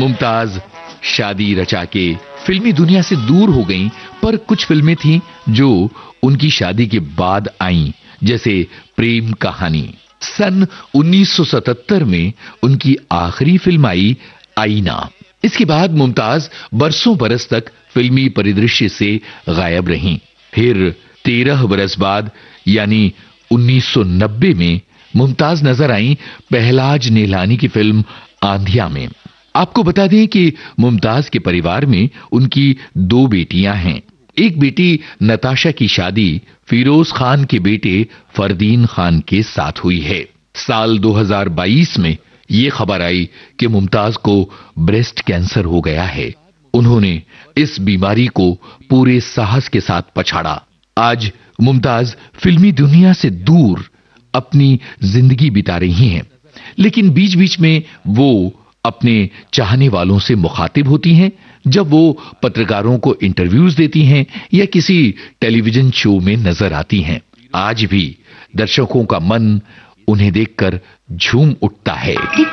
मुमताज शादी रचा के फिल्मी दुनिया से दूर हो गईं, पर कुछ फिल्में थीं जो उनकी शादी के बाद आईं, जैसे प्रेम कहानी। सन 1977 में उनकी आखिरी फिल्म आई आईना। इसके बाद मुमताज बरसों बरस तक फिल्मी परिदृश्य से गायब रहीं। फिर 13 बरस बाद यानी 1990 में मुमताज नजर आईं पहलाज नेलानी की फिल्म आंधिया में। आपको बता दें कि मुमताज के परिवार में उनकी 2 बेटियां हैं। एक बेटी नताशा की शादी फिरोज खान के बेटे फरदीन खान के साथ हुई है। साल 2022 में ये खबर आई कि मुमताज को ब्रेस्ट कैंसर हो गया है। उन्होंने इस बीमारी को पूरे साहस के साथ पछाड़ा। आज मुमताज फिल्मी दुनिया से दूर अपनी जिंदगी बिता रही हैं, लेकिन बीच बीच में वो अपने चाहने वालों से मुखातिब होती हैं, जब वो पत्रकारों को इंटरव्यूज देती हैं या किसी टेलीविजन शो में नजर आती हैं। आज भी दर्शकों का मन उन्हें देखकर झूम उठता है।